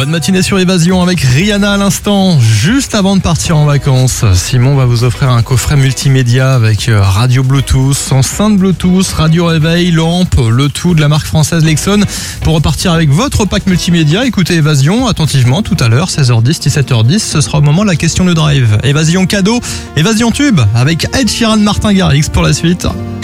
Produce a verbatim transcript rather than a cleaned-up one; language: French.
Bonne matinée sur Évasion avec Rihanna à l'instant, juste avant de partir en vacances. Simon va vous offrir un coffret multimédia avec radio Bluetooth, enceinte Bluetooth, radio réveil, lampe, le tout de la marque française Lexon. Pour repartir avec votre pack multimédia, écoutez Évasion attentivement tout à l'heure, seize heures dix, dix-sept heures dix. Ce sera au moment de la question de drive. Évasion cadeau, Évasion tube avec Ed Sheeran, Martin Garrix pour la suite.